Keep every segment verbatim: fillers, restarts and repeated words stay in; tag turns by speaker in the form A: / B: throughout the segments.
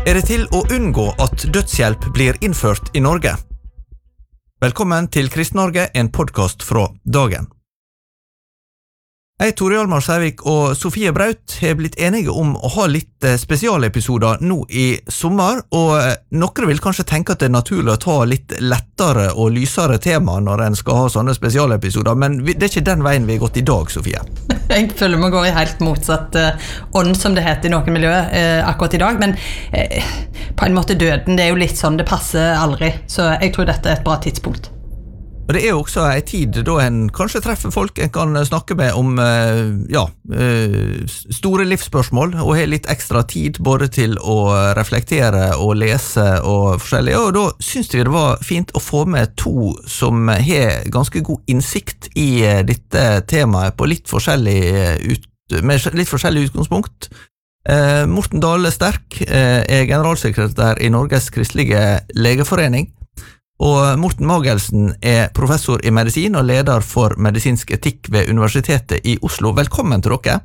A: Er det til å unngå at dødshjelp blir innført i Norge? Velkommen til Kristen-Norge, en podcast fra Dagen. Jeg, Tore Hjalmar Sævik og Sofie Braut har blitt enige om å ha litt spesialepisoder nå i sommer, og noen vil kanskje tenke at det er naturlig å ta litt lettere og lysere tema når en skal ha sånne spesialepisoder, men det er ikke den veien vi har gått i dag, Sofie.
B: Jeg føler meg går i helt motsatt uh, ånd, som det heter i noen miljøer uh, akkurat i dag, men uh, på en måte døden, det er jo litt sånn, det passer aldri, så jeg tror dette er et bra tidspunkt.
A: Og det er jo også en tid da en kanskje treffer folk en kan snakke med om ja, store livsspørsmål, og har litt ekstra tid både til å reflektere og lese og forskjellig. Og da synes vi det var fint å få med to som har ganske god innsikt i dette temaet på litt forskjellig ut, med litt forskjellig utgangspunkt. Morten Dale Sterk er generalsekretær i Norges Kristelige Legeforening, og Morten Magelsen er professor i medisin og leder for medisinsk etikk ved Universitetet i Oslo. Velkommen til dere.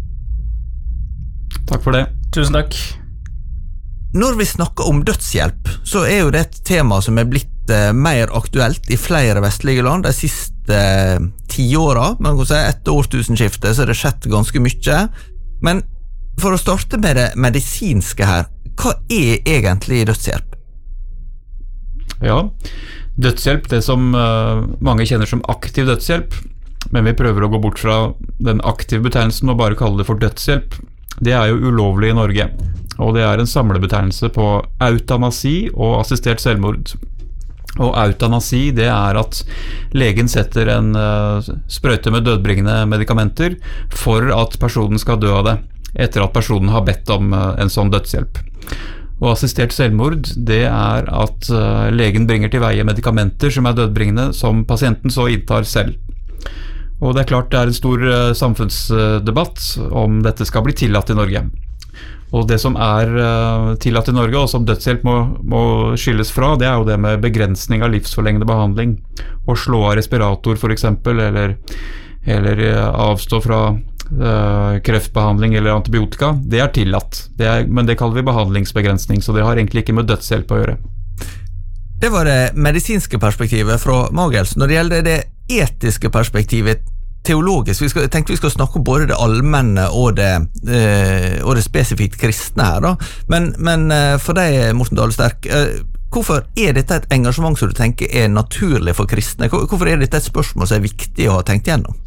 C: Takk for det.
D: Tusen takk.
A: Når vi snakker om dødshjelp, så er jo det et tema som er blitt eh, mer aktuelt i flere vestlige land de siste eh, ti åra. Man kan si etter årtusenskiftet så er det skjedd ganske mye. Men for å starte med det medisinske her, hva er egentlig dødshjelp?
C: Ja, dødshjelp, det som uh, mange kjenner som aktiv dødshjelp, men vi prøver å gå bort fra den aktive betegnelsen og bare kalle det for dødshjelp. Det er jo ulovlig i Norge, og det er en samlebetegnelse på eutanasi og assistert selvmord. Og eutanasi, det er at legen setter en uh, sprøyte med dødbringende medikamenter for at personen skal dø av det, etter at personen har bedt om uh, en sånn dødshjelp. Og assistert selvmord, det er at uh, legen bringer til veie medikamenter som er dødbringende, som pasienten så inntar selv. Og det er klart det er en stor uh, samfunnsdebatt om dette skal bli tillatt i Norge. Og det som er uh, tillatt i Norge, og som dødshjelp må, må skilles fra, det er jo det med begrensning av livsforlengende behandling. Å slå av respirator for eksempel, eller, eller uh, avstå fra Uh, kreftbehandling eller antibiotika, det er tillatt, det er, men det kaller vi behandlingsbegrensning, så det har egentlig ikke med dødshjelp å gjøre.
A: Det var det medisinske perspektivet fra Magelsen. Når det gjelder det etiske perspektivet teologisk, vi skal, jeg tenkte vi skal snakke om både det allmenne og det, uh, og det spesifikt kristne her da. Men, men uh, for deg, Morten Dale Sterk, uh, hvorfor er dette et engasjement som du tenker er naturlig for kristne? Hvorfor er dette et spørsmål som er viktig å ha tenkt gjennom?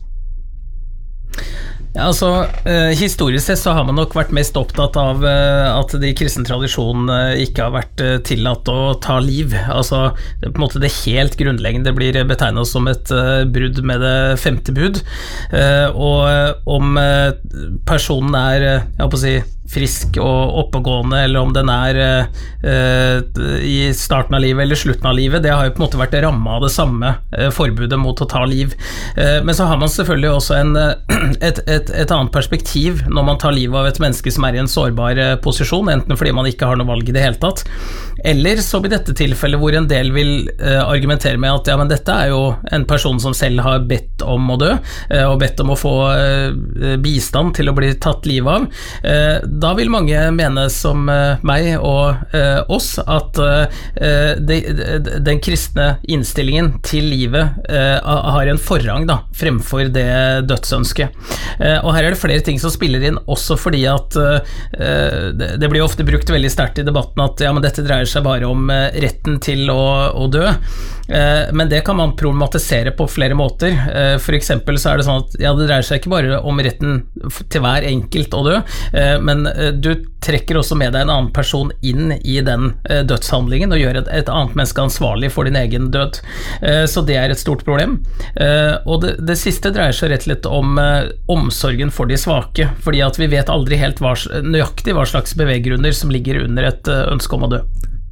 D: Ja, altså, eh, historisk sett så har man nok vært mest opptatt av eh, at de kristne tradisjonene ikke har vært eh, tillatt å ta liv. Altså, det, på en måte det helt grunnleggende blir betegnet som et eh, brudd med det femte bud. Eh, og om eh, personen er, jeg håper å si, frisk og oppegående, eller om den er eh, i starten av livet eller slutten av livet, det har jo på en måte vært rammet av det samme eh, forbudet mot å ta liv. Eh, men så har man selvfølgelig også en, et, et, et annet perspektiv når man tar livet av et menneske som er i en sårbar eh, posisjon, enten fordi man ikke har noe valg i det hele tatt, eller som i dette tilfellet hvor en del vil eh, argumentere med at ja, men dette er jo en person som selv har bedt om å dø, eh, og bedt om å få eh, bistand til å bli tatt livet av. Eh, Da vil mange mene som uh, meg og uh, oss at uh, de, de, den kristne innstillingen til livet uh, har en forrang da, fremfor det dødsønsket. Uh, og her er det flere ting som spiller inn, også fordi at uh, det, det blir ofte brukt veldig sterkt i debatten at ja, men dette dreier seg bare om uh, retten til å, å dø. Uh, men det kan man problematisere på flere måter. Uh, for eksempel så er det sånn at ja, det dreier seg ikke bare om retten til hver enkelt å dø, uh, men du trekker også med deg en annen person inn i den eh, dødshandlingen og gjør et, et annet menneske ansvarlig for din egen død. Eh, så det er et stort problem. Eh, og det, det siste dreier seg rett og slett om eh, omsorgen for de svake, fordi at vi vet aldri helt hva, nøyaktig hva slags beveggrunner som ligger under et uh, ønske om å dø.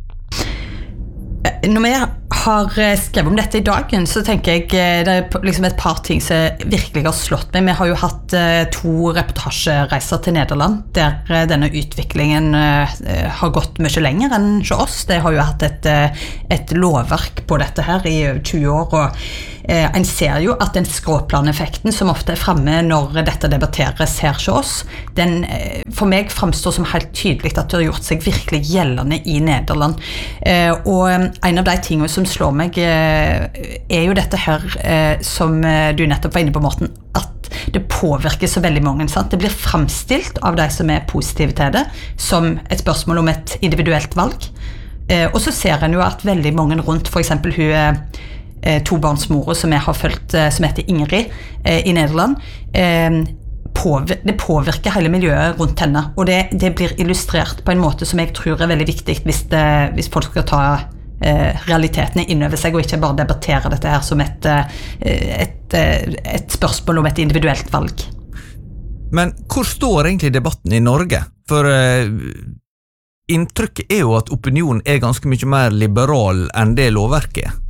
B: Når vi har skrevet om dette i dagen, så tenker jeg det er liksom et par ting som virkelig har slått meg. Vi har jo hatt to reportasjereiser til Nederland, der denne utviklingen har gått mye lenger enn hos oss. De har jo hatt et, et lovverk på dette her i tjue år, og eh, en ser jo at den skråplaneffekten som ofte er fremme når dette debatteres her hos oss, den eh, for meg fremstår som helt tydelig at det har gjort seg virkelig gjeldende i Nederland. Eh, og en av de tingene som slår meg eh, er jo dette her eh, som du nettopp var inne på, Morten, at det påvirker så veldig mange, sant? Det blir fremstilt av de som er positive til det som et spørsmål om et individuelt valg. Eh, og så ser en jo at veldig mange rundt, for eksempel hun eh, tobarnsmora som jeg har følt, eh, som heter Ingrid eh, i Nederland, eh, påvir- det påvirker hele miljøet rundt henne, og det, det blir illustrert på en måte som jeg tror er veldig viktig hvis, det, hvis folk skal ta eh, realitetene innover seg, og ikke bare debattere dette her som et, et, et spørsmål om et individuelt valg.
A: Men hvor står egentlig debatten i Norge? For eh, inntrykket er jo at opinionen er ganske mye mer liberal enn det lovverket er.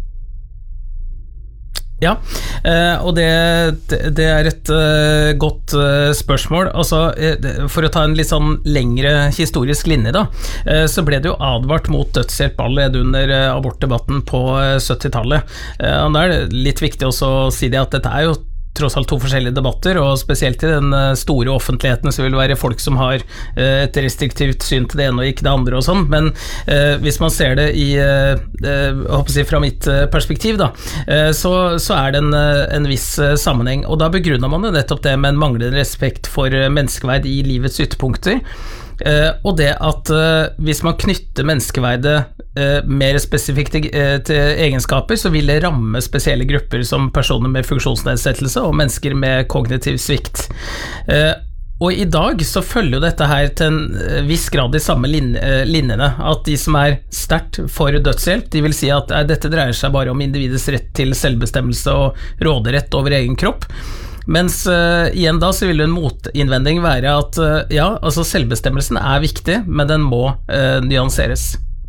D: Ja, og det, det er et godt spørsmål. Altså, for å ta en litt sånn lengre historisk linje da, så ble det jo advart mot dødshjelp allerede under abortdebatten på syttitallet. Og da er det litt viktig også å si det at dette er jo tross alt to forskjellige debatter, og spesielt i den store offentligheten så vil det være folk som har et restriktivt syn til det ene og ikke det andre og sånn, men eh, hvis man ser det i eh, jeg håper å si fra mitt perspektiv da, eh, så, så er det en, en viss sammenheng, og da begrunner man jo nettopp det med en manglende respekt for menneskeverd i livets ytterpunkter. Uh, og det at uh, hvis man knytter menneskeverdet uh, mer spesifikt til, uh, til egenskaper, så vil det ramme spesielle grupper som personer med funksjonsnedsettelse og mennesker med kognitiv svikt. Uh, og i dag så følger jo dette her til en viss grad i samme lin uh, linjene, at de som er sterkt for dødshjelp, de vil si at uh, dette dreier seg bare om individets rett til selvbestemmelse og råderett over egen kropp. Mens uh, igjen da så vil en motinnvending være at uh, ja, altså selvbestemmelsen er viktig, men den må uh, nyanseres.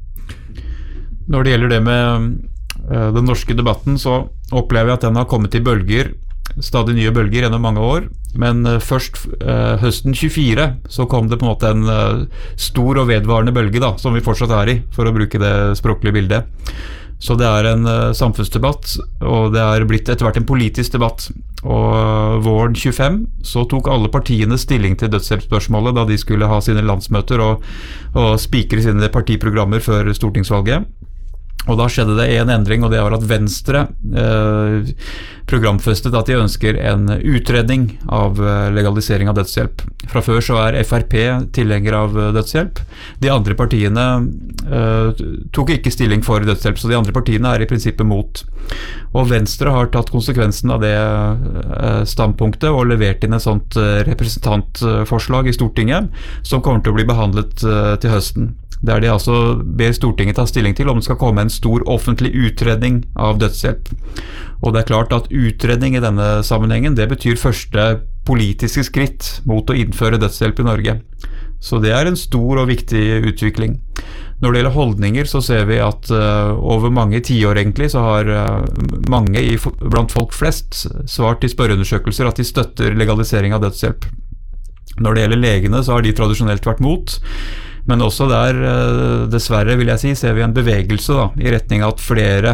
C: Når det gjelder det med uh, den norske debatten, så opplever jeg at den har kommet i bølger, stadig nye bølger gjennom mange år, men uh, først uh, høsten tjuefire så kom det på en måte en uh, stor og vedvarende bølge da, som vi fortsatt er i, for å bruke det språklige bildet. Så det er en uh, samfunnsdebatt, og det er blitt etter hvert en politisk debatt. Og uh, våren tjuefem så tok alle partiene stilling til dødshjelpsspørsmålet da de skulle ha sine landsmøter og, og spikre sine partiprogrammer før stortingsvalget. Og da skjedde det en endring, og det var at Venstre eh, programfestet at de ønsker en utredning av legalisering av dødshjelp. Fra før så er F R P tilhenger av dødshjelp. De andre partiene eh, tok ikke stilling for dødshjelp, så de andre partiene er i prinsippet mot. Og Venstre har tatt konsekvensen av det eh, standpunktet og levert inn et sånt eh, representantforslag i Stortinget som kommer til å bli behandlet eh, til høsten. Der de altså ber Stortinget ta stilling til om det skal komme en stor offentlig utredning av dødshjelp. Og det er klart at utredning i denne sammenhengen, det betyr første politiske skritt mot å innføre dødshjelp i Norge. Så det er en stor og viktig utvikling. Når det gjelder holdninger, så ser vi at uh, over mange tiår egentlig, så har uh, mange i, blant folk flest svart i spørreundersøkelser at de støtter legalisering av dødshjelp. Når det gjelder legene, så har de tradisjonelt vært mot. Men også der, dessverre vil jeg si, ser vi en bevegelse da, i retning av at flere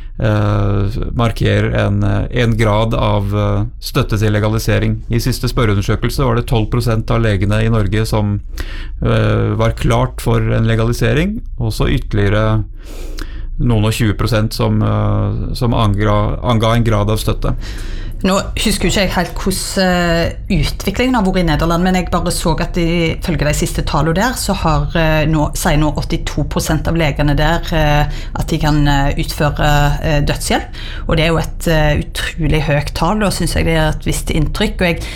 C: eh, markerer en, en grad av støtte til legalisering. I siste spørreundersøkelse var det tolv prosent av legene i Norge som eh, var klart for en legalisering, og så ytterligere noen og tjue prosent som, uh, som anga, anga en grad av støtte.
B: Nå husker ikke jeg helt hvordan utviklingen har vært i Nederland, men jeg bare så at ifølge de siste tallene der, så har nå, sier nå åttito prosent av legene der at de kan utføre dødshjelp, og det er jo et utrolig høyt tall, og synes jeg det er et visst inntrykk, og jeg,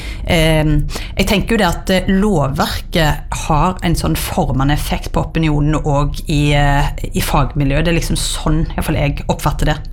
B: jeg tenker jo det at lovverket har en sånn formende effekt på opinionen og i, i fagmiljøet. Det er liksom sånn i hvert fall jeg oppfatter det.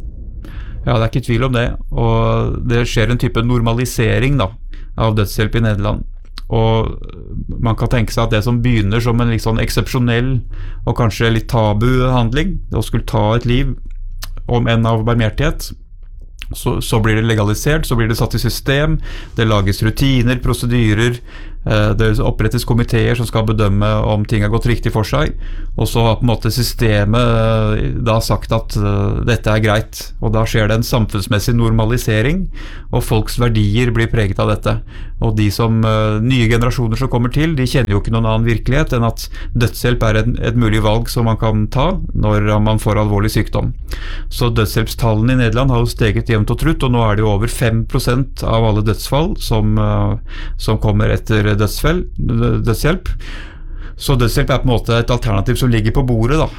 C: Ja, det er ikke tvil om det, og det skjer en type normalisering da, av dødshjelp i Nederland. Og man kan tenke seg at det som begynner som en litt sånn eksepsjonell og kanskje litt tabu handling, det å skulle ta et liv om en av barmhjertighet, så, så blir det legalisert, så blir det satt i system, det lages rutiner, prosedyrer, Det opprettes komiteer som skal bedømme om ting har gått riktig for seg, og så har på en måte systemet da sagt at dette er greit, og da skjer det en samfunnsmessig normalisering, og folks verdier blir preget av dette. Og de som, nye generasjoner som kommer til, de kjenner jo ikke noen annen virkelighet enn at dødshjelp er et, et mulig valg som man kan ta når man får alvorlig sykdom. Så dødshjelpstallene i Nederland har jo steget jevnt og trutt, og nå er det jo over fem prosent av alle dødsfall som, som kommer etter dødsfall, dødshjelp. Så dødshjelp er på en måte et alternativ som ligger på bordet da,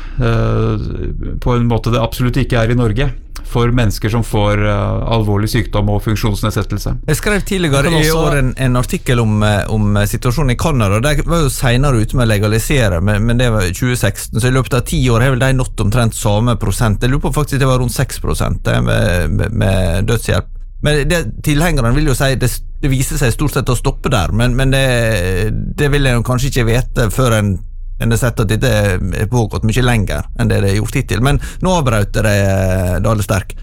C: på en måte det absolutt ikke er i Norge, for mennesker som får alvorlig sykdom og funksjonsnedsettelse.
A: Jeg skrev tidligere i år en, en artikkel om, om situasjonen i Kanada, og der var jo senere ute med å legalisere, men, men det var tjue seksten, så i løpet av ti år har vel de nått omtrent samme prosent. Jeg lurer på faktisk det var rundt seks prosent med, med, med dødshjelp. Men det, tilhengerne vil jo si det, det viser seg stort sett å stoppe der, men, men det, det vil jeg kanskje ikke vite før en, en har sett at dette er pågått mye lenger enn det det er gjort hittil. Men nå avbrøt det Dale Sterk.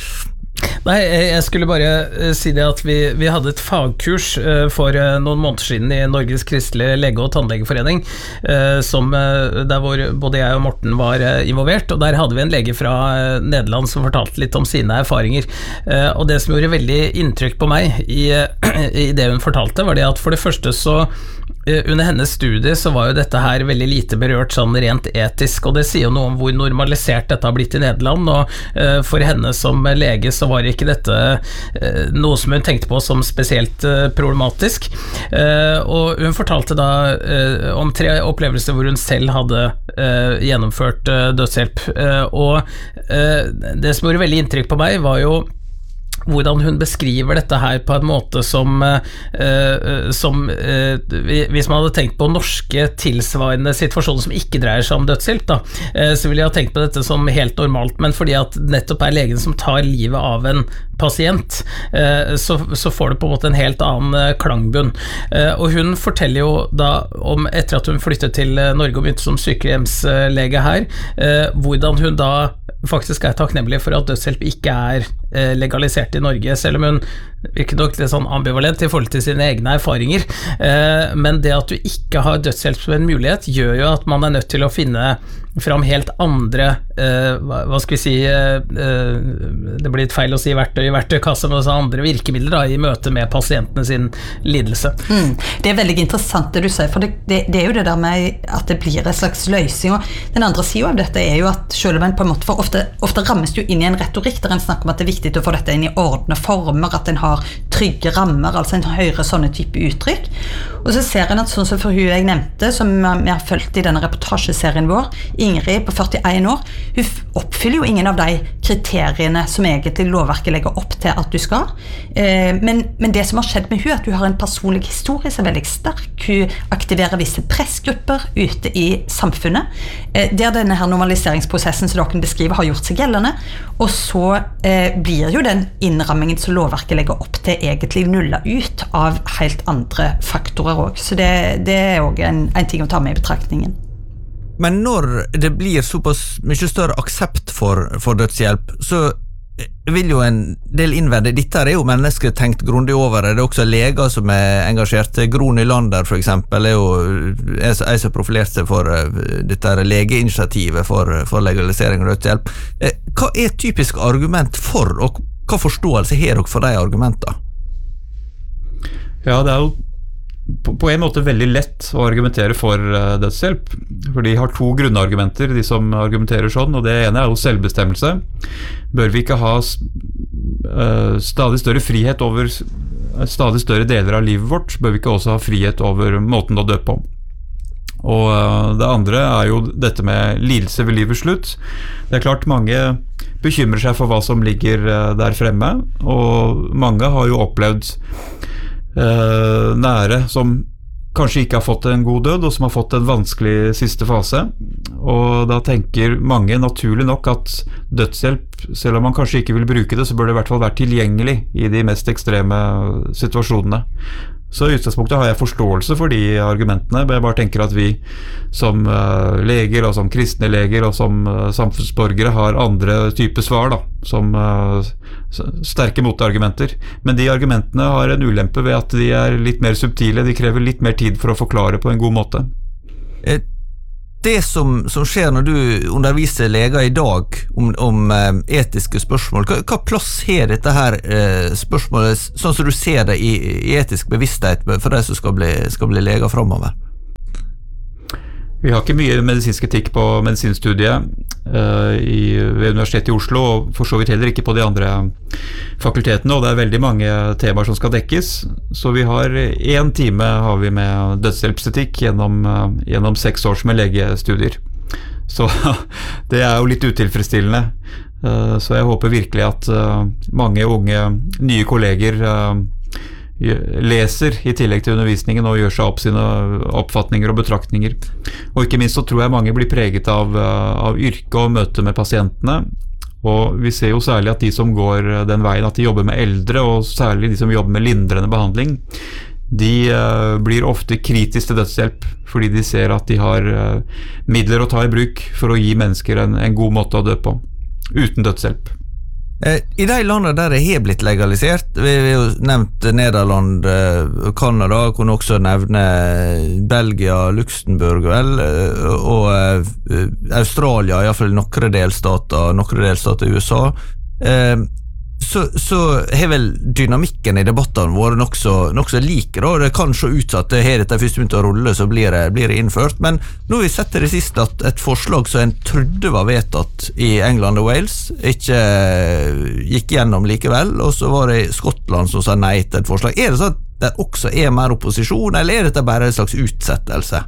D: Nei, jeg skulle bare si det at vi, vi hadde et fagkurs for noen måneder siden i Norges Kristelige Lege- og Tannlegeforening, som, der hvor både jeg og Morten var involvert, og der hadde vi en lege fra Nederland som fortalte litt om sine erfaringer. Og det som gjorde veldig inntrykk på meg i, i det hun fortalte, var det at for det første så under hennes studie så var jo dette her veldig lite berørt sånn rent etisk, og det sier jo noe om hvor normalisert dette har blitt i Nederland, og uh, for henne som lege så var ikke dette uh, noe som hun tenkte på som spesielt uh, problematisk. Uh, og hun fortalte da uh, om tre opplevelser hvor hun selv hadde uh, gjennomført uh, dødshjelp, uh, og uh, det som gjorde veldig inntrykk på meg var jo hvordan hun beskriver dette her på en måte som, uh, som uh, hvis man hadde tenkt på norske tilsvarende situasjoner som ikke dreier seg om dødshjelp da, uh, så ville jeg ha tenkt på dette som helt normalt, men fordi at nettopp er legen som tar livet av en pasient, uh, så, så får det på en måte en helt annen uh, klangbunn. Uh, og hun forteller jo da om, etter at hun flyttet til Norge og begynte som sykehjemslege her, uh, hvordan hun da faktisk er takknemlig for at dødshjelp ikke er eh, legalisert i Norge, selv om hun virker nok litt sånn ambivalent i forhold til sine egne erfaringer, eh, men det at du ikke har dødshjelp som en mulighet gjør jo at man er nødt til å finne fram helt andre eh, hva, hva skal vi si eh, det blir litt feil å si verktøy i verktøykasse, men også andre virkemidler da, i møte med pasientene sin lidelse.
B: Mm, det er veldig interessant det du sier, for det, det, det er jo det der med at det blir en slags løsning, og den andre siden av dette er jo at selv om en på en måte, for ofte, ofte rammes du inn i en retorikk der en snakker om at det er viktig å få dette inn i ordne former, at en har trygge rammer, altså en høyre sånne type uttrykk, og så ser en at sånn som for hun jeg nevnte, som vi har følt i denne reportasjeserien vår, Ingrid på førtien år, hun oppfyller jo ingen av de kriteriene som egentlig lovverket legger opp til at du skal, eh, men, men det som har skjedd med hun, at hun har en personlig historie som er veldig sterk, hun aktiverer visse pressgrupper ute i samfunnet, eh, der denne her normaliseringsprosessen som dere beskriver har gjort seg gjeldende, og så eh, blir jo den innrammingen som lovverket legger opp til egentlig nulla ut av helt andre faktorer også, så det, det er også en, en ting å ta med i betraktningen.
A: Men når det blir såpass mye større aksept for, for dødshjelp, så vil jo en del innvende, dette er jo mennesker tenkt grundig over, det er også leger som er engasjert, Gro Nylander for eksempel, er jo er som profilert seg for dette legeinitiativet for, for legalisering av dødshjelp. Hva er typisk argument for, og hva forståelse har dere for de argumentene?
C: Ja, det er jo på en måte veldig lett å argumentere for dødshjelp, for de har to grunnargumenter, de som argumenterer sånn, og det ene er jo selvbestemmelse. Bør vi ikke ha stadig større frihet over stadig større deler av livet vårt, bør vi ikke også ha frihet over måten å dø på? Og det andre er jo dette med lidelse ved livets slutt. Det er klart mange bekymrer seg for hva som ligger der fremme, og mange har jo opplevd Uh, nære som kanskje ikke har fått en god død, og som har fått en vanskelig siste fase, og da tenker mange naturlig nok at dødshjelp, selv om man kanskje ikke vil bruke det, så bør det i hvert fall være tilgjengelig i de mest ekstreme situasjonene. Så i utgangspunktet har jeg forståelse for de argumentene, men jeg bare tenker at vi som uh, leger og som kristne leger og som uh, samfunnsborgere har andre typer svar da, som uh, sterke motargumenter. Men de argumentene har en ulempe ved at de er litt mer subtile, de krever litt mer tid for å forklare på en god måte.
A: Det som, som skjer når du underviser leger i dag om, om eh, etiske spørsmål, hva, hva plass har dette her eh, spørsmålet, sånn som du ser det i, i etisk bevissthet for de som skal bli, skal bli leger fremover?
C: Vi har ikke mye medisinsk etikk på medisinstudiet uh, i, ved Universitetet i Oslo, og for så vidt heller ikke på de andre fakultetene, og det er veldig mange temaer som skal dekkes. Så vi har en time har vi med dødshjelpsetikk gjennom, uh, gjennom seks års med legestudier. Så det er jo litt utilfredsstillende. Uh, så jeg håper virkelig at uh, mange unge, nye kolleger uh, leser i tillegg til undervisningen og gjør seg opp sine oppfatninger og betraktninger. Og ikke minst så tror jeg mange blir preget av, av yrke og møte med pasientene. Og vi ser jo særlig at de som går den veien, at de jobber med eldre, og særlig de som jobber med lindrende behandling, de uh, blir ofte kritisk til dødshjelp, fordi de ser at de har uh, midler å ta i bruk for å gi mennesker en, en god måte å dø på, uten dødshjelp.
A: I de landene der det har blitt legalisert, vi har jo nevnt Nederland, Kanada, kunne også nevne Belgia, Luxembourg vel, og Australia, i hvert fall noen delstater, noen delstater i U S A. Så, så har vel dynamikken i debattene vært nokså, nokså like da. Det kan se ut at det her dette først begynt å rulle, så blir det, blir det innført, men nå har vi sett det sist at et forslag som en trodde var vedtatt i England og Wales ikke gikk gjennom likevel, og så var det Skottland som sa nei til et forslag. Er det sånn at det også er mer opposisjon, eller er dette bare en slags utsettelse?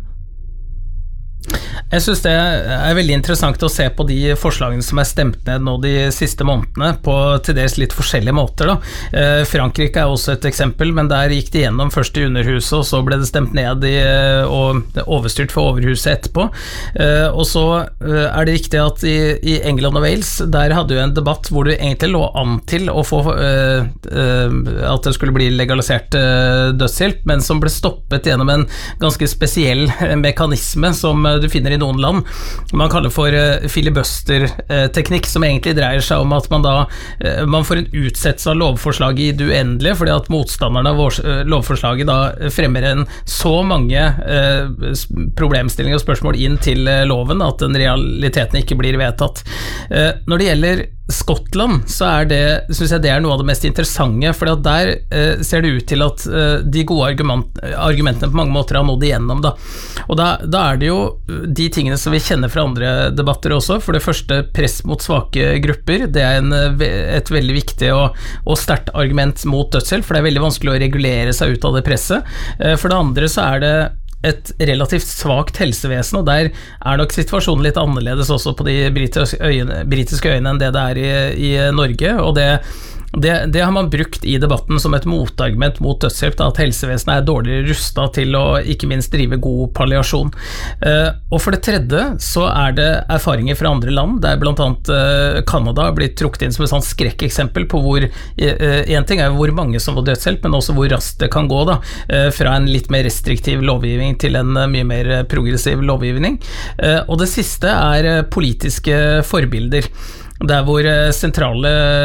D: Jeg synes det er veldig interessant å se på de forslagene som er stemt ned nå de siste månedene, på til dels litt forskjellige måter da. Eh, Frankrike er også et eksempel, men der gikk det gjennom først i underhuset, og så ble det stemt ned i, og overstyrt for overhuset etterpå. Eh, og så eh, er det riktig at i, i England og Wales, der hadde jo en debatt hvor det egentlig lå an til å få eh, eh, at det skulle bli legalisert eh, dødshjelp, men som ble stoppet gjennom en ganske spesiell mekanisme som du finner i noen land. Man kaller for uh, filibuster-teknikk, som egentlig dreier seg om at man da uh, man får en utsettelse av lovforslaget i det uendelige, fordi at motstanderne av vår, uh, lovforslaget da fremmer en så mange uh, problemstillinger og spørsmål inn til uh, loven at den realiteten ikke blir vedtatt. Uh, når det gjelder Skottland, så er det, synes jeg det er noe av det mest interessante, for at der eh, ser det ut til at eh, de gode argument, argumentene på mange måter har nådd igjennom da. Og da, da er det jo de tingene som vi kjenner fra andre debatter også. For det første, press mot svake grupper, det er en, et veldig viktig og, og sterkt argument mot dødshjelp, for det er veldig vanskelig å regulere seg ut av det presset. Eh, for det andre så er det et relativt svagt helsevesen, og der er nok situasjonen litt annerledes også på de britiske øyene, britiske øyene enn det det er i, i Norge, og det, det, det har man brukt i debatten som et motargument mot dødshjelp, da, at helsevesenet er dårligere rustet til å ikke minst drive god palliasjon. Uh, og for det tredje så er det erfaringer fra andre land, der blant annet uh, Kanada har blitt trukket inn som et sånt skrekkeksempel på hvor, uh, en ting er hvor mange som får dødshjelp, men også hvor raskt det kan gå da, uh, fra en litt mer restriktiv lovgivning til en uh, mye mer progressiv lovgivning. Uh, og det siste er uh, politiske forbilder. Der hvor sentrale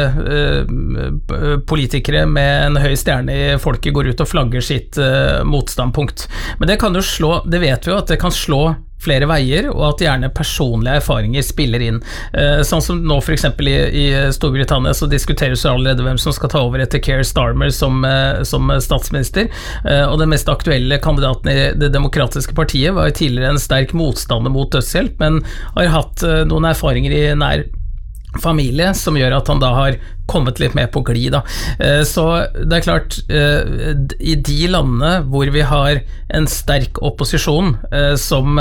D: uh, politikere med en høy stjerne i folket går ut og flagger sitt uh, motstandpunkt. Men det kan jo slå, det vet vi jo at det kan slå flere veier, og at gjerne personlige erfaringer spiller inn. Uh, sånn som nå for eksempel i, i Storbritannia så diskuteres jo allerede hvem som skal ta over etter Keir Starmer som, uh, som statsminister, uh, og den mest aktuelle kandidaten i Det demokratiske partiet var jo tidligere en sterk motstander mot dødshjelp, men har hatt uh, noen erfaringer i nær familie som gjør at han da har kommet litt mer på glid da. Så det er klart, i de landene hvor vi har en sterk opposisjon som,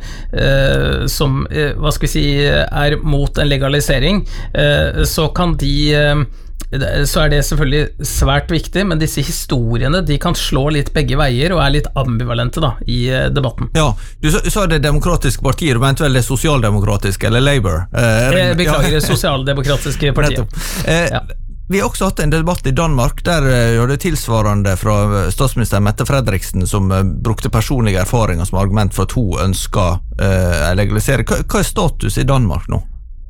D: som hva skal vi si, er mot en legalisering, så kan de så er det selvfølgelig svært viktig, men disse historiene de kan slå litt begge veier og er litt ambivalente da, i debatten.
A: Ja, du sa, sa det demokratiske partiet, du mente vel det sosialdemokratiske eller Labour? Eh,
D: Jeg beklager, det sosialdemokratiske partiet.
A: Eh,
D: ja.
A: vi har også hatt en debatt i Danmark der uh, det tilsvarende fra statsminister Mette Frederiksen som uh, brukte personlige erfaringer som argument for at hun ønsker uh, legalisere. Hva, hva er status i Danmark nå?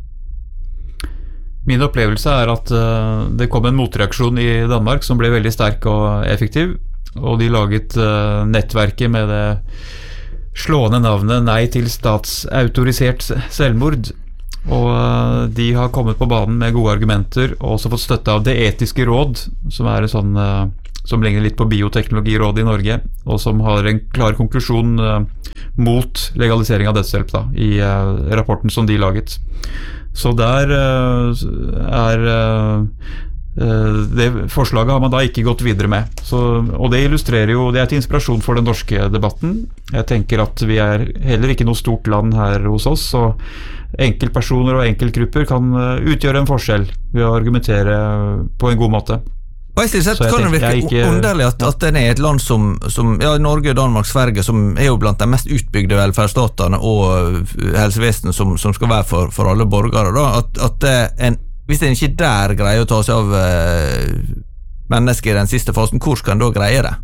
C: Min opplevelse er at uh, det kom en motreaksjon i Danmark som ble veldig sterk og effektiv, og de laget uh, nettverket med det slående navnet Nei til statsautorisert selvmord, og uh, de har kommet på banen med gode argumenter og også fått støtte av Det etiske råd, som er en sånn uh, som ligner litt på bioteknologirådet i Norge, og som har en klar konklusjon uh, mot legalisering av dødshjelp da, i uh, rapporten som de laget. Så der uh, er uh, det forslaget har man da ikke gått videre med. Så, og det illustrerer jo, det er til inspirasjon for den norske debatten. Jeg tenker at vi er heller ikke noe stort land her hos oss, så enkeltpersoner og enkeltgrupper kan uh, utgjøre en forskjell ved å argumentere på en god måte.
A: Og jeg synes at kan det virke ikke, underlig at, at den er et land som, som ja, Norge, Danmark, Sverige, som er jo blant de mest utbygde velferdsstatene og helsevesenet som, som skal være for, for alle borgere, da, at, at en, hvis en ikke der greier å ta seg av uh, mennesker i den siste fasen, hvor skal en da greie det?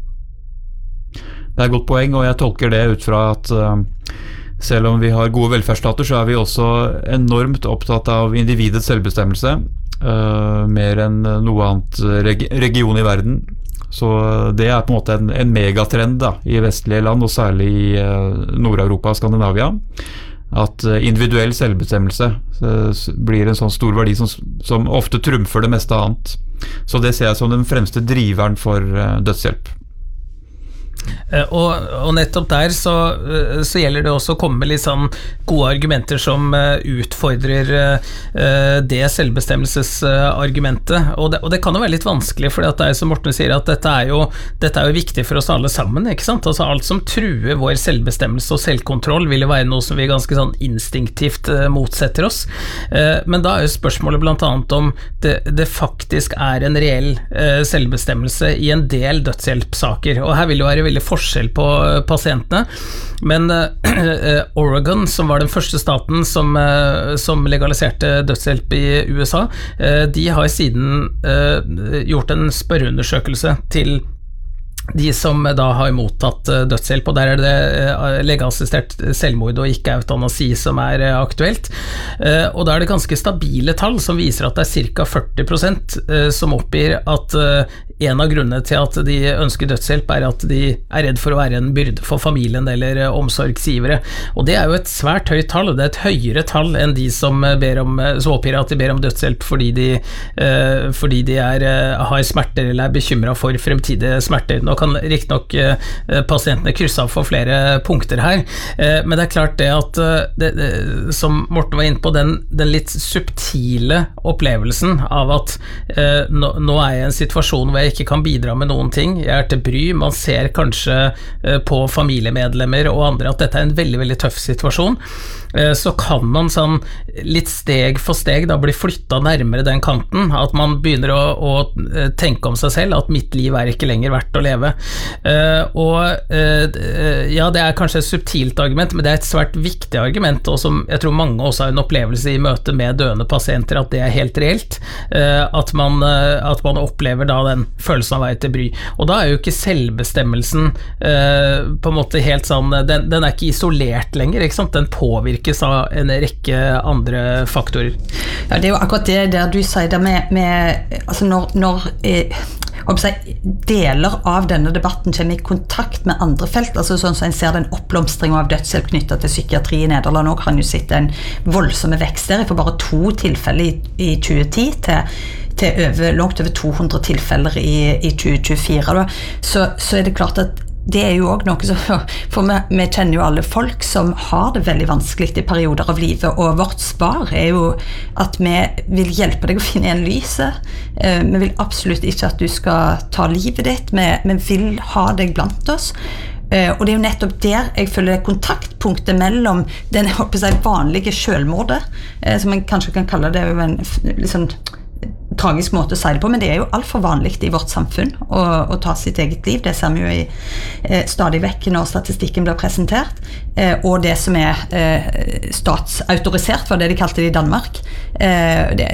C: Det er et godt poeng, og jeg tolker det ut fra at uh, selv om vi har gode velferdsstater, så er vi også enormt opptatt av individets selvbestemmelse, Uh, mer enn noe annet reg region i verden. Så det er på en måte en, en megatrend da, i vestlige land, og særlig i uh, Nord-Europa og Skandinavia, at uh, individuell selvbestemmelse uh, blir en sånn stor verdi som, som ofte trumfer det meste annet. Så det ser jeg som den fremste driveren for uh, dødshjelp.
D: Og, og nettopp der så, så gjelder det også å komme med litt sånn gode argumenter som utfordrer uh, det selvbestemmelsesargumentet, og det, og det kan jo være litt vanskelig, for det er som Morten sier, at dette er, jo, dette er jo viktig for oss alle sammen, ikke sant? Altså alt som truer vår selvbestemmelse og selvkontroll vil jo være noe som vi ganske sånn instinktivt uh, motsetter oss, uh, men da er jo spørsmålet blant annet om det, det faktisk er en reell uh, selvbestemmelse i en del dødshjelpsaker, og her vil jo være veldig forskjell på pasientene, men uh, Oregon, som var den første staten som, uh, som legaliserte dødshjelp i U S A, uh, de har siden uh, gjort en spørreundersøkelse til de som da har mottatt dødshjelp, og der er det legeassistert selvmord og ikke eutanasi som er aktuelt, og da er det ganske stabile tall som viser at det er ca. førti prosent som oppgir at en av grunnene til at de ønsker dødshjelp er at de er redd for å være en byrde for familien eller omsorgsgivere, og det er jo et svært høyt tall, det er et høyere tall enn de som, ber om, som oppgir at de ber om dødshjelp fordi de, fordi de er, har smerter eller er bekymret for fremtidige smerter. Nå kan riktig nok eh, pasientene krysse av for flere punkter her, eh, men det er klart det at det, det, som Morten var inne på, den, den litt subtile opplevelsen av at eh, nå, nå er jeg i en situasjon hvor jeg ikke kan bidra med noen ting, jeg er til bry, man ser kanskje eh, på familiemedlemmer og andre at dette er en veldig, veldig tøff situasjon, eh, så kan man sånn litt steg for steg da bli flyttet nærmere den kanten, at man begynner å, å tenke om seg selv, at mitt liv er ikke lenger verdt å leve. Uh, og uh, ja, det er kanskje et subtilt argument, men det er et svært viktig argument, og som jeg tror mange også har en opplevelse i møte med døende pasienter, at det er helt reelt, uh, at, man, uh, at man opplever da den følelsen av vei til bry, og da er jo ikke selvbestemmelsen uh, på en måte helt sånn, den, den er ikke isolert lenger, ikke sant? Den påvirkes av en rekke andre faktorer.
B: Ja, det er jo akkurat det der du sier det med, med altså når, når eh, deler av denne debatten kommer i kontakt med andre felt, altså sånn som en ser den oppblomstring av dødshjelp knyttet til psykiatri i Nederland, og kan jo sitte en voldsomme vekst der, for bare to tilfeller i, i tjue ti til, til over, langt over to hundre tilfeller i, i tjue tjuefire, da. Så, så er det klart at det er jo også noe som, for vi, vi kjenner jo alle folk som har det veldig vanskelig i perioder av livet, og vårt spar er jo at vi vil hjelpe deg å finne igjen lyset, eh, vi vil absolutt ikke at du skal ta livet ditt, vi, vi vil ha deg blant oss, eh, og det er jo nettopp der jeg føler kontaktpunktet mellom den jeg håper å si, vanlige selvmordet, eh, som man kanskje kan kalle det en liksom tragisk måte å si det på, men det er jo alt for vanlig i vårt samfunn å, å ta sitt eget liv, det ser vi jo i, eh, stadig vekk når statistikken blir presentert, eh, og det som er eh, statsautorisert, var det de kalte det i Danmark, eh, det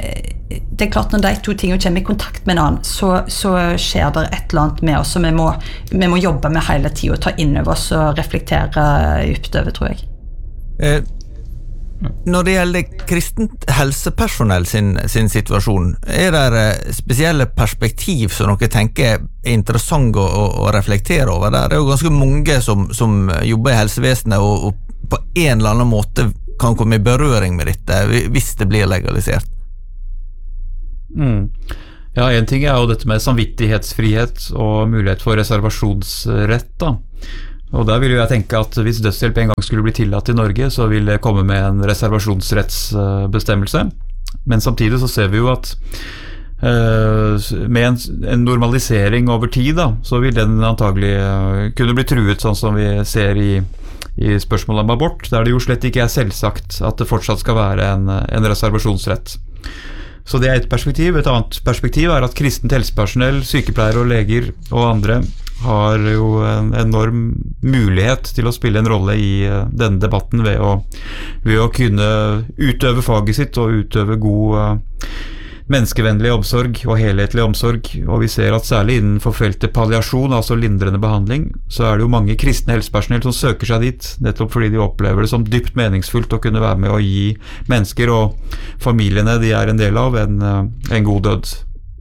B: det er klart når de to tingene kommer i kontakt med en annen, så, så skjer det et eller annet med oss, som vi må, vi må jobbe med hele tiden, og ta inn over oss og reflektere dypt over, tror jeg.
A: Eh, når det gjelder kristent helsepersonell sin, sin situasjon, er det spesielle perspektiv som dere tenker er interessant å, å, å reflektere over der? Det er jo ganske mange som, som jobber i helsevesenet og, og på en eller annen måte kan komme i berøring med dette hvis det blir legalisert.
C: Mm. Ja, en ting er jo dette med samvittighetsfrihet og mulighet for reservasjonsrett da. Og der vil jo jeg tenke at hvis dødshjelp en gang skulle bli tillatt i Norge, så vil det komme med en reservasjonsrettsbestemmelse. Men samtidig så ser vi jo at uh, med en, en normalisering over tid da, så vil den antagelig uh, kunne bli truet, sånn som vi ser i i spørsmålet om abort, der det jo slett ikke er selvsagt at det fortsatt skal være en, en reservasjonsrett. Så det er et perspektiv. Et annet perspektiv er at kristent helsepersonell, sykepleiere og leger og andre har jo en enorm mulighet til å spille en rolle i denne debatten ved å, ved å kunne utøve faget sitt og utøve god uh, menneskevennlig omsorg og helhetlig omsorg, og vi ser at særlig innenfor feltet palliasjon, altså lindrende behandling, så er det jo mange kristne helsepersonell som søker seg dit, nettopp fordi de opplever det som dypt meningsfullt å kunne være med å gi mennesker og familiene de er en del av en, en god død.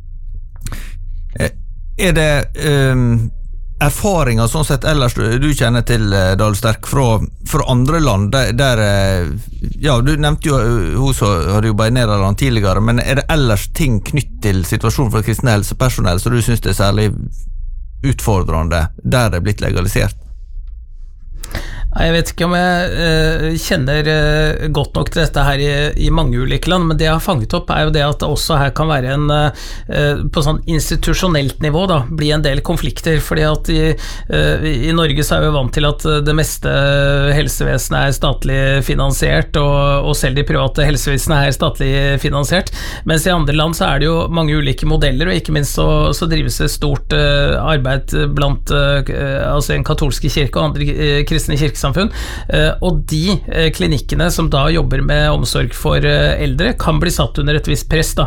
A: Er det um, erfaringer sånn sett ellers du kjenner til, Dahl Sterk, fra, fra andre land der, der ja, du nevnte jo hun som hadde jobbet i Nederland tidligere, men er det ellers ting knytt til situasjonen for kristne helsepersonell så du synes det er særlig utfordrende der det er blitt legalisert?
D: Jeg vet ikke om jeg uh, kjenner uh, godt nok til dette her i, i mange ulike land, men det jeg har fanget opp er jo det at det også her kan være en uh, på sånn institusjonelt nivå da, bli en del konflikter, fordi at i, uh, i Norge så er vi vant til at det meste helsevesenet er statlig finansiert, og, og selv de private helsevesenene er statlig finansiert, mens i andre land så er det jo mange ulike modeller, og ikke minst så, så drives det stort uh, arbeid blant uh, altså en katolske kirke og andre uh, kristne kirkesamfunn, og de klinikkene som da jobber med omsorg for eldre kan bli satt under et visst press da,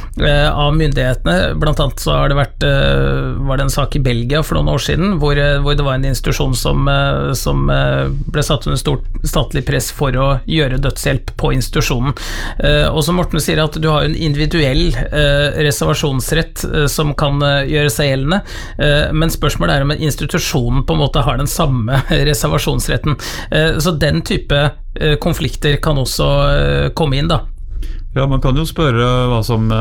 D: av myndighetene. Blant annet så har det vært var det en sak i Belgia for noen år siden hvor, hvor det var en institusjon som, som ble satt under stort statlig press for å gjøre dødshjelp på institusjonen. Og som Morten sier at du har en individuell reservasjonsrett som kan gjøre seg gjeldende, men spørsmålet er om en institusjon på en måte har den samme reservasjonsretten. Så den type konflikter kan også komme inn da.
C: Ja, man kan jo spørre hva som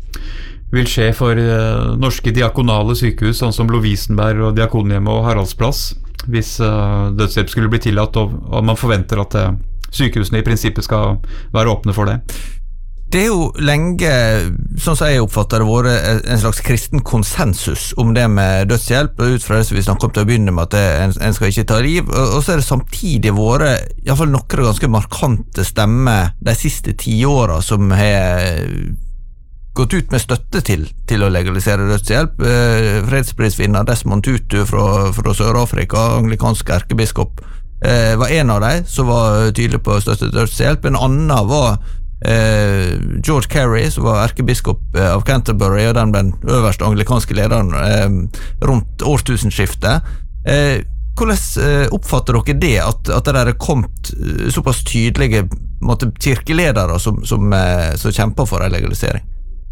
C: vil skje for norske diakonale sykehus, sånn som Lovisenberg og Diakonhjemmet og Haraldsplass, hvis dødshjelp skulle bli tillatt, og man forventer at sykehusene i prinsippet skal være åpne for det.
A: Det er jo lenge, sånn som jeg oppfatter det, vært en slags kristen konsensus om det med dødshjelp, og ut fra det som vi snakket om til å begynne med, at det, en, en skal ikke ta liv, og, og så er det samtidig vært i hvert fall noen ganske markante stemmer de siste ti årene som har gått ut med støtte til, til å legalisere dødshjelp. Eh, fredsprisvinner Desmond Tutu fra, fra Sør-Afrika, anglikansk erkebiskop, eh, var en av de som var tydelig på støtte til dødshjelp. En annen var Eh, George Carey, som var erkebiskop av Canterbury og den, den øverste anglikanske lederen eh, rundt årtusenskiftet. Eh, hvordan eh, oppfatter dere det, at, at det er kommet såpass tydelige måtte, kirkeledere som, som, eh, som kjemper for en legalisering?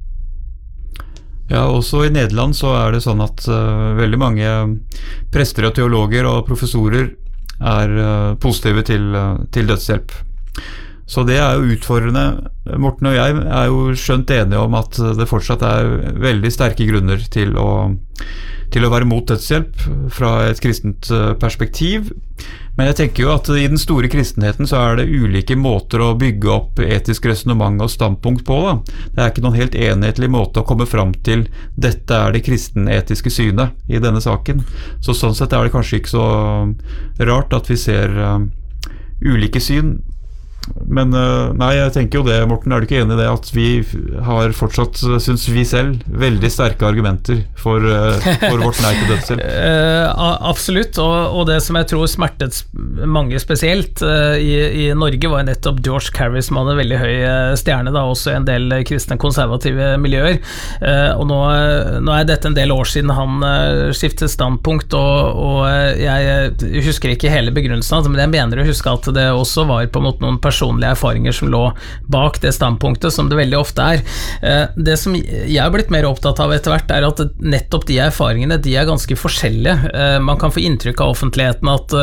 C: Ja, også i Nederland så er det sånn at uh, veldig mange prester og teologer og professorer er uh, positive til, uh, til dødshjelp. Så det er jo utfordrende. Morten og jeg er jo skjønt enige om at det fortsatt er veldig sterke grunner til å, til å være mot dødshjelp fra et kristent perspektiv. Men jeg tenker jo at i den store kristenheten så er det ulike måter å bygge opp etisk resonemang og standpunkt på. Da. Det er ikke noen helt enhetlig måte å komme fram til dette er det kristenetiske synet i denne saken. Så sånn sett er det kanskje ikke så rart at vi ser uh, ulike syn. Men nei, jeg tenker jo det, Morten, er du ikke enig i det at vi har fortsatt, synes vi selv, veldig sterke argumenter for, for vårt nei til dødshjelp?
D: uh, absolutt, og, og det som jeg tror smertet mange spesielt uh, i, i Norge var nettopp George Carey, som hadde en veldig høy stjerne, da, også i en del kristne konservative miljøer. Uh, og nå, nå er dette en del år siden han uh, skiftet standpunkt, og, og jeg husker ikke hele begrunnelsen, men jeg mener å huske at det også var på en måte noen personlige erfaringer som lå bak det standpunktet, som det veldig ofte er. Det som jeg har blitt mer opptatt av etter hvert, er at nettopp de erfaringene, de er ganske forskjellige. Man kan få inntrykk av offentligheten at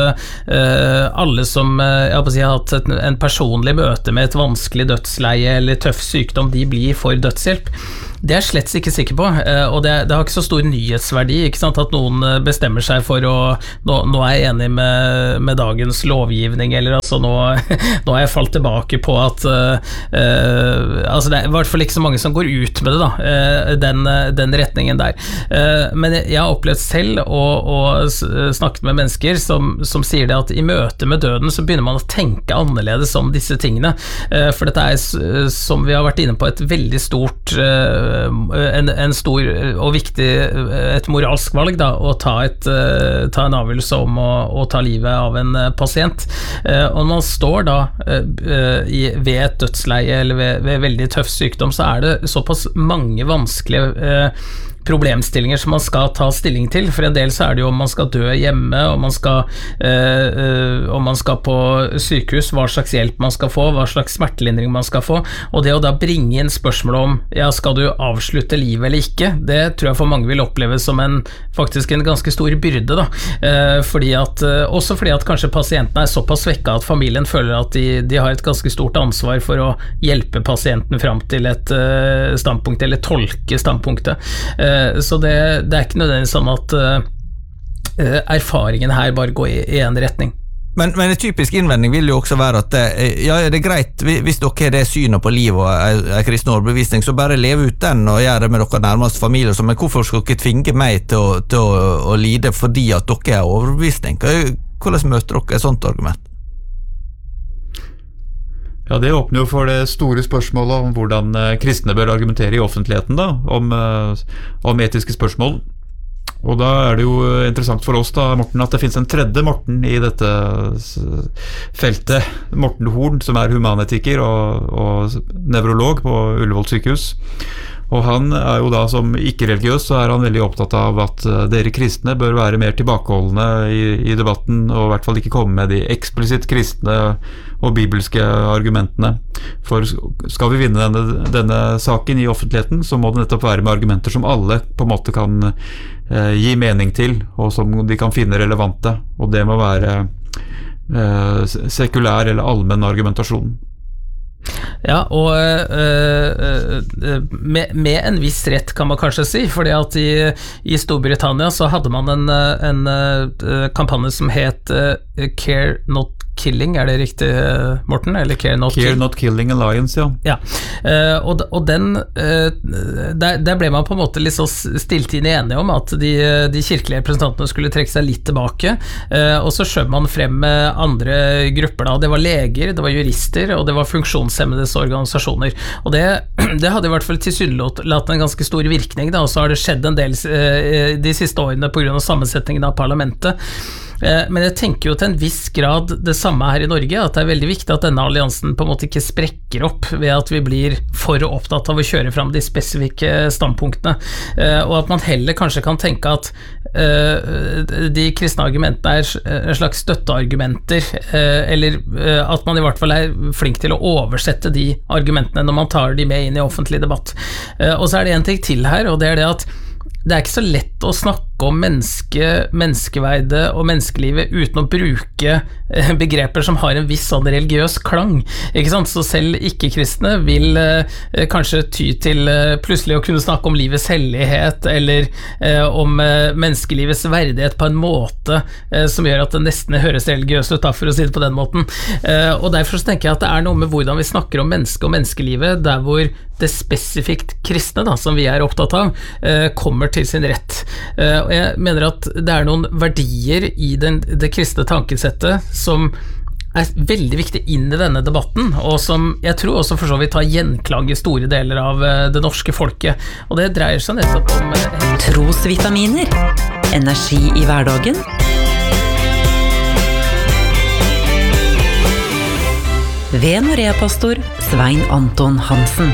D: alle som jeg har, si, har hatt en personlig møte med et vanskelig dødsleie eller tøff sykdom, de blir for dødshjelp. Det er jeg slett ikke sikker på, og det, det har ikke så stor nyhetsverdi, ikke sant, at noen bestemmer seg for å, nå, nå er jeg enig med, med dagens lovgivning, eller altså nå, nå har jeg falt tilbake på at uh, uh, altså det er i hvert fall ikke så mange som går ut med det da, uh, den, den retningen der. Uh, men jeg har opplevd selv og, og snakket med mennesker som, som sier det at i møte med døden så begynner man å tenke annerledes om disse tingene, uh, for dette er, som vi har vært inne på, et veldig stort uh, En, en stor og viktig et moralsk valg da, å ta, et, ta en avgjørelse om å, å ta livet av en pasient, og når man står da i, ved et dødsleie eller ved, ved veldig tøff sykdom, så er det såpass mange vanskelige problemstillinger som man skal ta stilling til. For en del så er det jo om man skal dø hjemme, om man skal, øh, om man skal på sykehus, hva slags hjelp man skal få, hva slags smertelindring man skal få, og det å da bringe inn spørsmål om ja, skal du avslutte livet eller ikke, det tror jeg for mange vil oppleve som en, faktisk en ganske stor byrde da, eh, fordi at, også fordi at kanskje pasienten er såpass svekket at familien føler at de, de har et ganske stort ansvar for å hjelpe pasienten frem til et uh, standpunkt, eller tolke standpunktet. Eh, Så det, det er ikke nødvendigvis sånn at uh, erfaringen her bare går i, i en retning.
A: Men, men en typisk innvending vil jo også være at det, ja, det er greit hvis dere har det synet på liv og en kristen overbevisning, så bare leve ut den og gjøre det med dere nærmeste familie. Men hvorfor skal dere tvinge meg til å, til å, å lide fordi at dere er overbevisning? Hvordan møter dere et sånt argument?
C: Ja, det åpner jo for det store spørsmålet om hvordan kristne bør argumentere i offentligheten da, om, om etiske spørsmål. Og da er det jo interessant for oss da, Morten, at det finnes en tredje Morten i dette feltet. Morten Horn, som er humanetiker og, og nevrolog på Ullevål sykehus. Og han er jo da, som ikke-religiøs, så er han veldig opptatt av at dere kristne bør være mer tilbakeholdende i, i debatten, og i hvert fall ikke komme med de eksplisitt kristne og bibelske argumentene. For skal vi vinne denne, denne saken i offentligheten, så må det nettopp være med argumenter som alle på en måte kan eh, gi mening til, og som de kan finne relevante. Og det må være eh, sekulær eller allmenn argumentasjon.
D: Ja, og øh, øh, med, med en viss rett kan man kanskje si, fordi at i, i Storbritannia så hadde man en, en, en kampanje som het uh, Care Not Killing, er det riktig, Morten? Eller Care Not,
C: Care Not Killing Alliance, ja.
D: Ja, uh, og, og den, uh, der, der ble man på en måte litt så stilltiende enige om at de, de kirkelige representantene skulle trekke seg litt tilbake, uh, og så skjøv man frem andre grupper da, det var leger, det var jurister, og det var funksjonshemmedes organisasjoner, og det, det hadde i hvert fall tilsynelatende en ganske stor virkning da, og så har det skjedd en del uh, de siste årene på grunn av sammensetningen av parlamentet. Men jeg tenker jo til en viss grad det samme her i Norge, at det er veldig viktig at denne alliansen på en måte ikke sprekker opp ved at vi blir for opptatt av å kjøre frem de spesifikke standpunktene, og at man heller kanskje kan tenke at de kristne argumentene er en slags støtteargumenter, eller at man i hvert fall er flink til å oversette de argumentene når man tar de med inn i offentlig debatt. Og så er det en ting til her, og det er det at det er ikke så lett å snakke om menneske, menneskeverdet og menneskelivet uten å bruke begreper som har en viss sånn religiøs klang, ikke sant? Så selv ikke-kristne vil eh, kanskje ty til eh, plutselig å kunne snakke om livets hellighet, eller eh, om eh, menneskelivets verdighet på en måte eh, som gjør at det nesten høres religiøst ut, da, for å si det på den måten. Eh, og derfor så tenker jeg at det er noe med hvordan vi snakker om menneske og menneskelivet, der hvor det spesifikt kristne, da, som vi er opptatt av, eh, kommer til sin rett. Eh, og jeg mener at det er noen verdier i den, det kristne tankesettet som er veldig viktig inn i denne debatten, og som jeg tror også for så vidt har gjenklang i store deler av det norske folket, og det dreier seg nettopp om
E: Trosvitaminer. Energi i hverdagen. Ved Norea-pastor Svein Anton Hansen.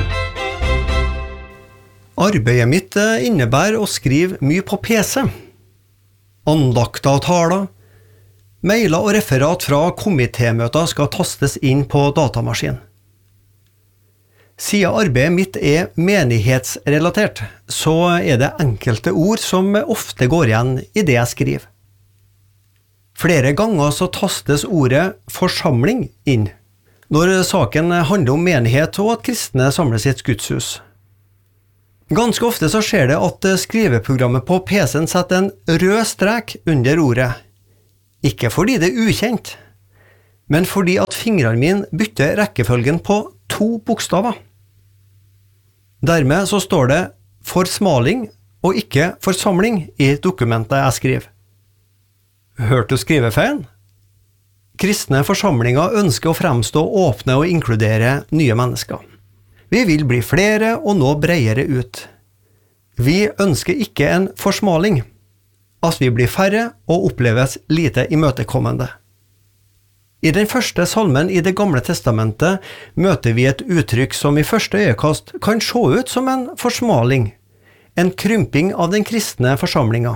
F: Arbeidet mitt innebærer å skrive mye på P C. Andakter og taler, mailer og referat fra komitémøter skal tastes inn på datamaskin. Siden arbeidet mitt er menighetsrelatert, så er det enkelte ord som ofte går igjen i det jeg skriver. Flere ganger så tastes ordet forsamling inn, når saken handler om menighet og at kristne samles i et gudshus. Ganske ofte så skjer det at skriveprogrammet på P C-en setter en rød strek under ordet. Ikke fordi det er ukjent, men fordi at fingrene mine bytter rekkefølgen på to bokstaver. Dermed så står det forsmaling og ikke forsamling i dokumentet jeg skriver. Hørte du skrivefeilen? Kristne forsamlinger ønsker å fremstå åpne og inkludere nye mennesker. Vi vil bli flere og nå bredere ut. Vi ønsker ikke en forsmaling, at vi blir færre og oppleves lite imøtekommende. I den første salmen i Det gamle testamentet møter vi et uttrykk som i første øyekast kan se ut som en forsmaling, en krymping av den kristne forsamlinga.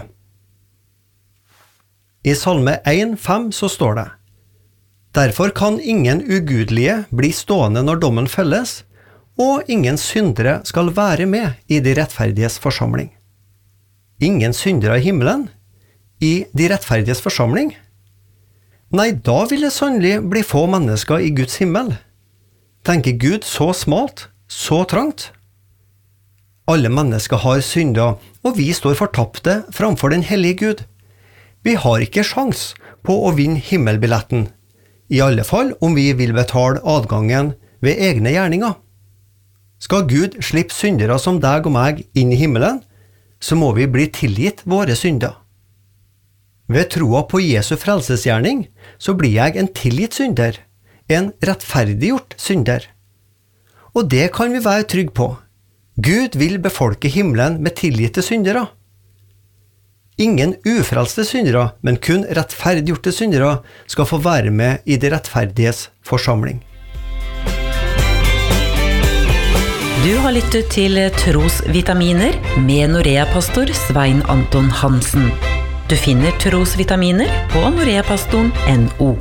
F: I salme en fem så står det: Derfor kan ingen ugudelige bli stående når dommen felles, og ingen syndere skal være med i de rettferdiges forsamling. Ingen syndere i himmelen? I de rettferdiges forsamling? Nei, da vil det sannelig bli få mennesker i Guds himmel. Tenker Gud så smalt, så trangt? Alle mennesker har synder, og vi står fortapte framfor den hellige Gud. Vi har ikke sjans på å vinne himmelbilletten, i alle fall om vi vil betale adgangen ved egne gjerninger. Skal Gud slippe syndere som deg og meg inn i himmelen, så må vi bli tilgitt våre synder. Ved troa på Jesu frelsesgjerning, så blir jeg en tilgitt synder, en rettferdiggjort synder. Og det kan vi være trygg på. Gud vil befolke himmelen med tilgitte syndere. Ingen ufrelste syndere, men kun rettferdiggjorte syndere skal få være med i de rettferdiges forsamling.
E: Du har lyttet til Trosvitaminer med Norea-pastor Svein Anton Hansen. Du finner Trosvitaminer på noreapastoren punktum no.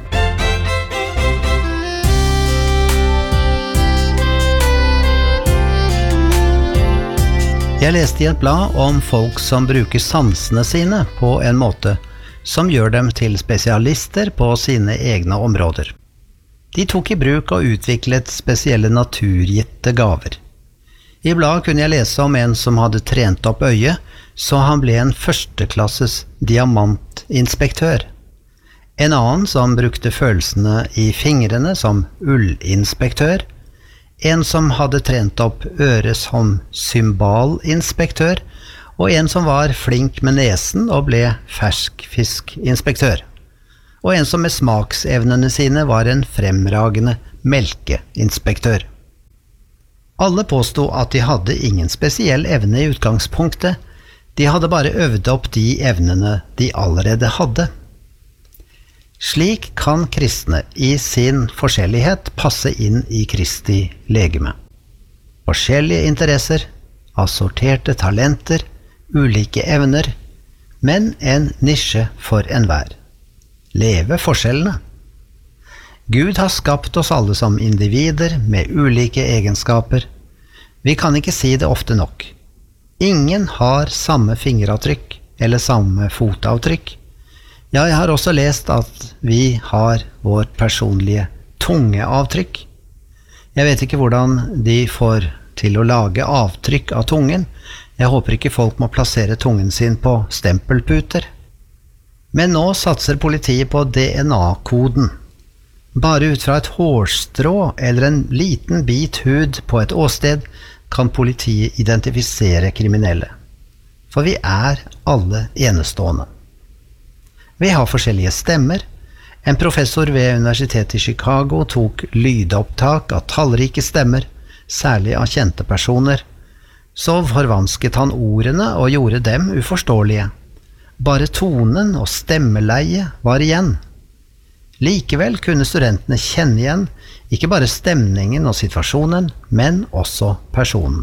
G: Jeg leste i et blad om folk som bruker sansene sine på en måte som gjør dem til spesialister på sine egne områder. De tok i bruk og utviklet spesielle naturgitte gaver. I bladet kunne jeg lese om en som hadde trent opp øyet, så han ble en førsteklasses diamantinspektør. En annen som brukte følelsene i fingrene som ullinspektør. En som hadde trent opp øret som symbalinspektør, og en som var flink med nesen og ble ferskfiskinspektør. Og en som med smaksevnene sine var en fremragende melkeinspektør. Alle påstod at de hadde ingen spesiell evne i utgangspunktet, de hadde bare øvd opp de evnene de allerede hadde. Slik kan kristne i sin forskjellighet passe inn i Kristi legeme. Forskjellige interesser, assorterte talenter, ulike evner, men en nisje for enhver. Leve forskjellene. Gud har skapt oss alle som individer med ulike egenskaper. Vi kan ikke si det ofte nok. Ingen har samme fingeravtrykk eller samme fotavtrykk. Jeg har også lest at vi har vår personlige tungeavtrykk. Jeg vet ikke hvordan de får til å lage avtrykk av tungen. Jeg håper ikke folk må plassere tungen sin på stempelputer. Men nå satser politiet på D N A-koden. Bare ut fra et hårstrå eller en liten bit hud på et åsted kan politiet identifisere kriminelle. For vi er alle enestående. Vi har forskjellige stemmer, En professor ved Universitetet i Chicago tok lydopptak av tallrike stemmer, særlig av kjente personer. Så forvansket han ordene og gjorde dem uforståelige. Bare tonen og stemmeleie var igjen. Likevel kunne studentene kjenne igjen ikke bare stemningen og situasjonen, men også personen.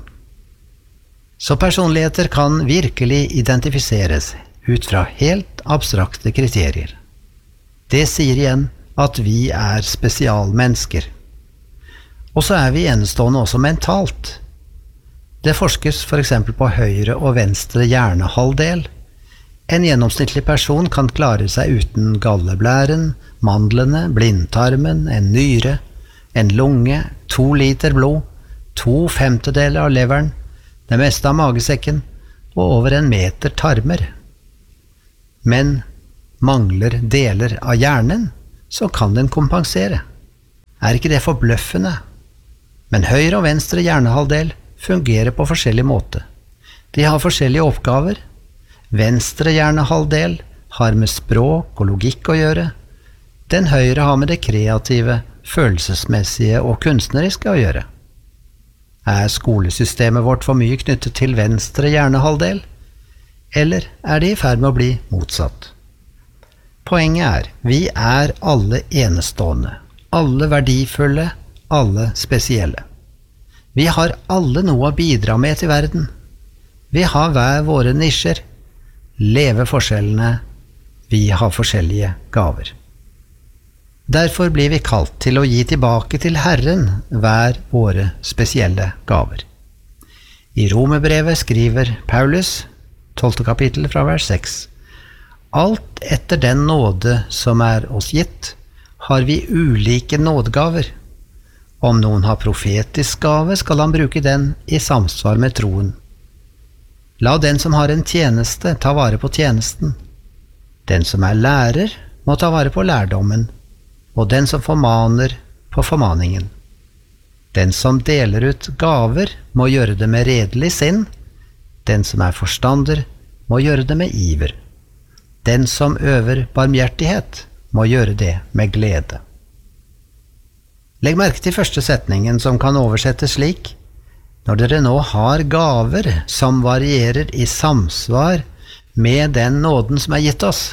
G: Så personligheter kan virkelig identifiseres ut fra helt abstrakte kriterier. Det sier igjen at vi er spesialmennesker. Og så er vi enestående også mentalt. Det forskes for eksempel på høyre og venstre hjernehalvdel. En gjennomsnittlig person kan klare seg uten galleblæren, mandlene, blindtarmen, en nyre, en lunge, to liter blod, to femtedeler av leveren, det meste av magesekken og over en meter tarmer. Men mangler deler av hjernen, så kan den kompensere. Er ikke det forbløffende? Men høyre og venstre hjernehalvdel fungerer på forskjellig måte. De har forskjellige oppgaver. Venstre hjernehalvdel har med språk og logikk å gjøre. Den høyre har med det kreative, følelsesmessige og kunstneriske å gjøre. Er skolesystemet vårt for mye knyttet til venstre hjernehalvdel, eller er det i ferd med å bli motsatt? Poenget er, vi er alle enestående, alle verdifulle, alle spesielle. Vi har alle noe å bidra med til verden. Vi har hver våre nisjer, lever forskjellene, vi har forskjellige gaver. Derfor blir vi kalt til å gi tilbake til Herren hver våre spesielle gaver. I Romerbrevet skriver Paulus, tolvte kapittel fra vers seks, alt etter den nåde som er oss gitt, har vi ulike nådegaver. Om noen har profetisk gave, skal han bruke den i samsvar med troen. La den som har en tjeneste ta vare på tjenesten. Den som er lærer, må ta vare på lærdommen, og den som formaner på formaningen. Den som deler ut gaver, må gjøre det med redelig sinn. Den som er forstander, må gjøre det med iver. Den som øver barmhjertighet, må gjøre det med glede. Legg merke til første setningen, som kan oversettes slik: Når dere nå har gaver som varierer i samsvar med den nåden som er gitt oss.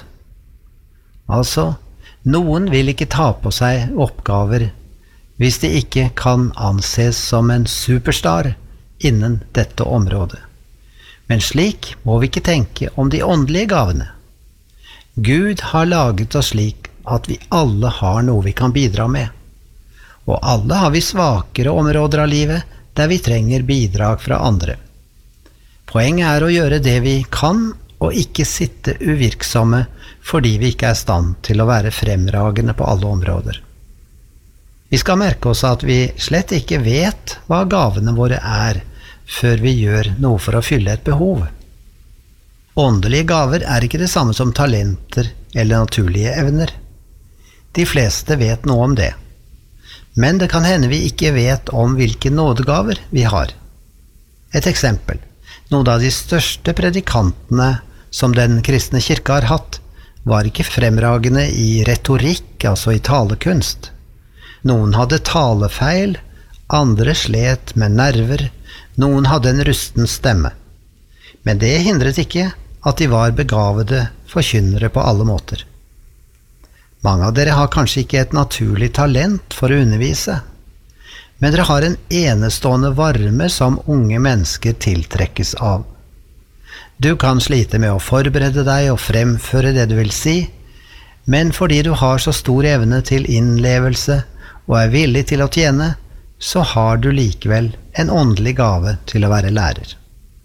G: Altså, noen vil ikke ta på seg oppgaver hvis de ikke kan anses som en superstar innen dette området. Men slik må vi ikke tenke om de åndelige gavene. Gud har laget oss slik at vi alle har noe vi kan bidra med. Og alle har vi svakere områder av livet der vi trenger bidrag fra andre. Poenget er å gjøre det vi kan, og ikke sitte uvirksomme fordi vi ikke er i stand til å være fremragende på alle områder. Vi skal merke oss at vi slett ikke vet hva gavene våre er, før vi gjør noe for å fylle et behov. Åndelige gaver er ikke det samme som talenter eller naturlige evner. De fleste vet noe om det. Men det kan hende vi ikke vet om hvilke nådegaver vi har. Et eksempel. Noen av de største predikantene som den kristne kirke har hatt, var ikke fremragende i retorikk, altså i talekunst. Noen hadde talefeil, andre slet med nerver, noen hadde en rusten stemme. Men det hindret ikke at de var begavede forkynnere på alle måter. Mange av dere har kanskje ikke et naturlig talent for å undervise, men dere har en enestående varme som unge mennesker tiltrekkes av. Du kan slite med å forberede deg og fremføre det du vil si, men fordi du har så stor evne til innlevelse og er villig til å tjene, så har du likevel en åndelig gave til å være lærer.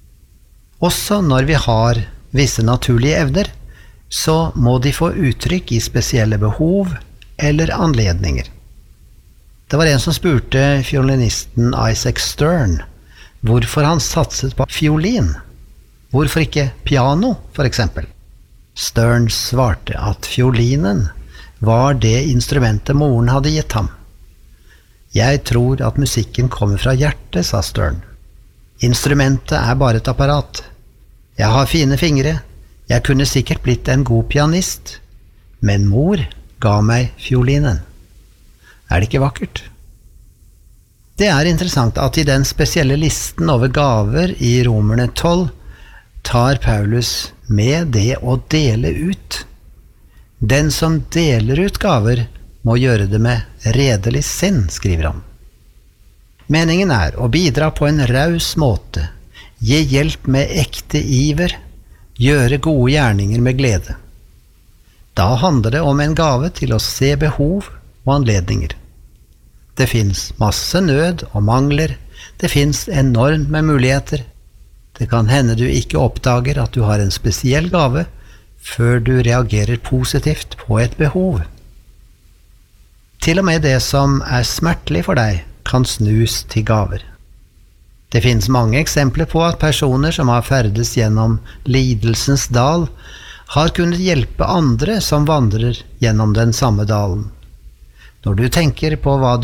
G: Også når vi har visse naturlige evner, så må de få uttrykk i spesielle behov eller anledninger. Det var en som spurte fiolinisten Isaac Stern hvorfor han satset på fiolin. Hvorfor ikke piano, for eksempel? Stern svarte at fiolinen var det instrumentet moren hadde gitt ham. Jeg tror at musikken kommer fra hjertet, sa Stern. Instrumentet er bare et apparat. Jeg har fine fingre, jeg kunne sikkert blitt en god pianist, men mor ga meg fiolinen. Er det ikke vakkert? Det er interessant at i den spesielle listen over gaver i Romerne tolv tar Paulus med det å dele ut. Den som deler ut gaver må gjøre det med redelig sinn, skriver han. Meningen er å bidra på en raus måte, gi hjelp med ekte iver, gjøre gode gjerninger med glede. Da handler det om en gave til å se behov og anledninger. Det finnes masse nød og mangler, det finnes enormt med muligheter. Det kan hende du ikke oppdager at du har en spesiell gave før du reagerer positivt på et behov. Til og med det som er smertelig for deg, kan snus til gaver. Det finnes mange eksempler på at personer som har ferdes gjennom lidelsens dal, har kunnet hjelpe andre som vandrer gjennom den samme dalen. Når du tenker på hva du